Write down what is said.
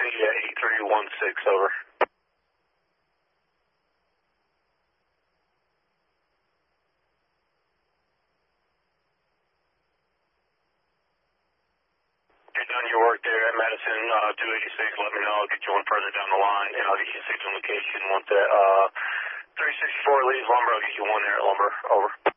8316, over. You're done your work there at Madison 286. Let me know. I'll get you one further down the line, and I'll get you a signal location once that 364 leaves Lumber. I'll get you one there at Lumber. Over.